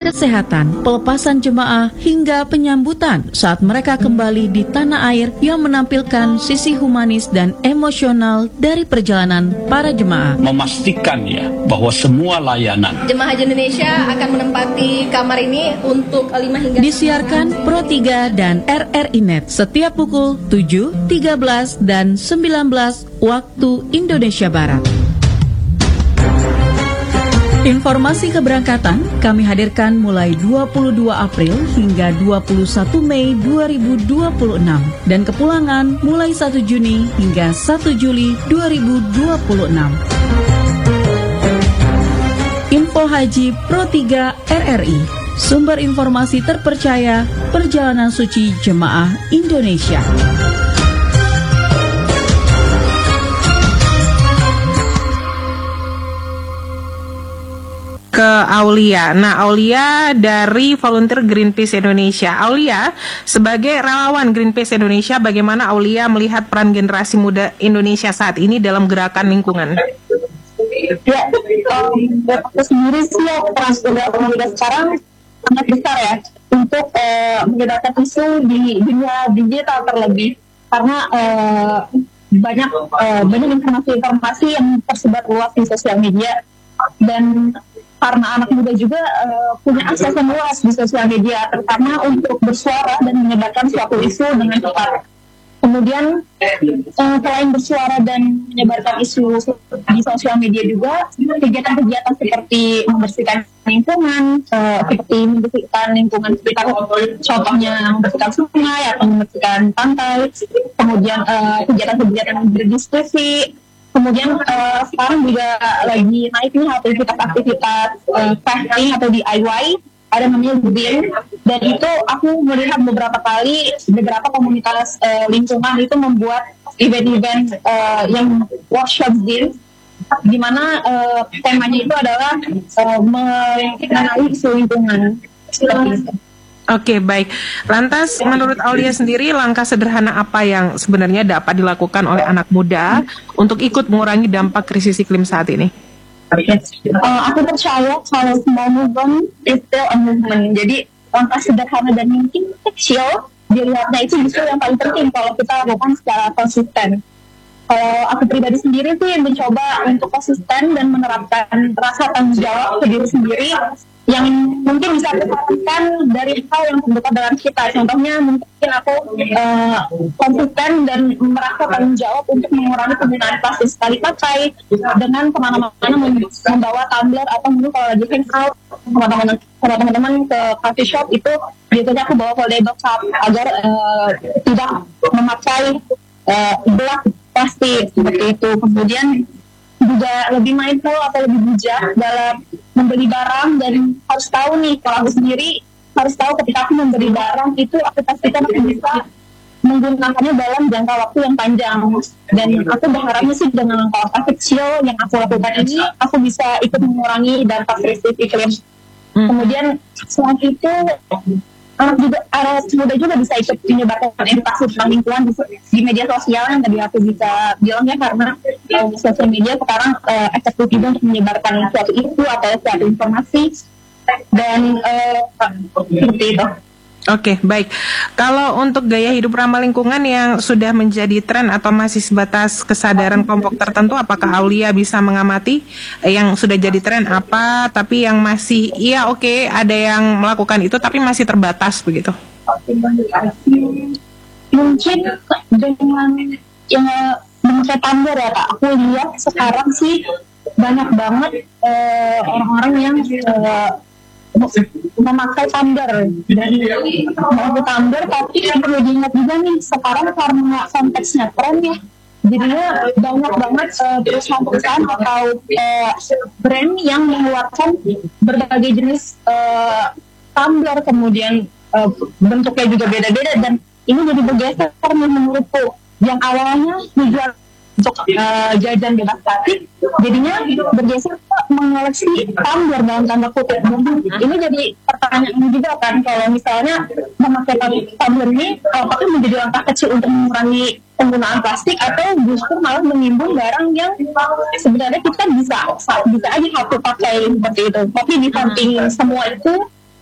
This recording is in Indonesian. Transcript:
kesehatan, pelepasan jemaah, hingga penyambutan saat mereka kembali di tanah air yang menampilkan sisi humanis dan emosional dari perjalanan para jemaah. Memastikan ya bahwa semua layanan Jemaah Haji Indonesia akan menempati kamar ini untuk 5 hingga disiarkan Pro 3 dan RRI Net setiap pukul 7, 13, dan 19 waktu Indonesia Barat. Informasi keberangkatan kami hadirkan mulai 22 April hingga 21 Mei 2026 dan kepulangan mulai 1 Juni hingga 1 Juli 2026. Info Haji Pro 3 RRI, sumber informasi terpercaya perjalanan suci jemaah Indonesia. Ke Aulia. Nah, Aulia dari volunteer Greenpeace Indonesia. Aulia, sebagai relawan Greenpeace Indonesia, bagaimana Aulia melihat peran generasi muda Indonesia saat ini dalam gerakan lingkungan? Ya, aku sendiri sih peran muda sekarang sangat besar ya untuk mengedarkan isu di dunia digital terlebih karena banyak informasi-informasi yang tersebar luas di sosial media dan karena anak muda juga punya akses yang luas di sosial media, terutama untuk bersuara dan menyebarkan suatu isu dengan cepat. Kemudian selain bersuara dan menyebarkan isu di sosial media juga, kegiatan-kegiatan seperti membersihkan lingkungan, seperti membersihkan lingkungan sekitar, contohnya membersihkan sungai atau membersihkan pantai, kemudian kegiatan-kegiatan berdiskusi. Kemudian sekarang juga lagi naik nih aktivitas crafting atau DIY, ada namanya BIM, dan itu aku melihat beberapa komunitas lingkungan itu membuat event-event yang workshop BIM, di mana temanya itu adalah mengenai isu lingkungan. Oke, baik. Lantas, menurut Aulia sendiri, langkah sederhana apa yang sebenarnya dapat dilakukan oleh anak muda untuk ikut mengurangi dampak krisis iklim saat ini? Aku percaya kalau small movement is still a movement. Jadi, langkah sederhana dan mungkin kecil, dilihatnya itu justru yang paling penting kalau kita lakukan secara konsisten. Kalau aku pribadi sendiri sih mencoba untuk konsisten dan menerapkan rasa tanggung jawab ke diri sendiri yang mungkin bisa dilakukan dari hal yang terdekat dengan kita. Contohnya mungkin aku konsisten dan merasa tanggung jawab untuk mengurangi penggunaan plastik sekali pakai dengan kemana-mana membawa tumbler atau mungkin kalau lagi hangout sama teman-teman ke coffee shop itu biasanya aku bawa foldable cup agar tidak memakai belah plastik seperti itu. Kemudian juga lebih mindful atau lebih bijak dalam membeli barang dan harus tahu nih, kalau aku sendiri harus tahu ketika aku membeli barang itu aku pastikan aku bisa menggunakannya dalam jangka waktu yang panjang, dan aku berharapnya sih dengan langkah kecil yang aku lakukan ini aku bisa ikut mengurangi dampak krisis iklim. Kemudian selain itu anak muda juga bisa ikut menyebarkan edukasi tentang lingkungan di media sosial yang tadi aku bisa bilang ya, karena sosial media sekarang efektif juga untuk menyebarkan suatu isu atau suatu informasi dan seperti itu. Oke, baik. Kalau untuk gaya hidup ramah lingkungan yang sudah menjadi tren atau masih sebatas kesadaran kelompok tertentu, apakah Aulia bisa mengamati yang sudah jadi tren apa, tapi yang masih, ada yang melakukan itu, tapi masih terbatas begitu? Mungkin dengan yang memakai tumbler ya Kak, aku lihat sekarang sih banyak banget orang-orang yang memakai tumbler dan memakai tumbler, tapi perlu diingat juga nih sekarang karena konteksnya tren ya, jadinya banyak banget perusahaan-perusahaan atau brand yang mengeluarkan berbagai jenis tumbler, kemudian bentuknya juga beda-beda, dan ini jadi bergeser menurutku. Yang awalnya dijual untuk jajan bebas plastik, jadinya bergeser mengoleksi tumbler dalam tanda kutip. Ini jadi pertanyaan juga kan, kalau misalnya memakai tumbler ini apakah menjadi langkah kecil untuk mengurangi penggunaan plastik atau justru malah menimbun barang yang sebenarnya kita bisa aja pakai seperti itu. Tapi di samping semua itu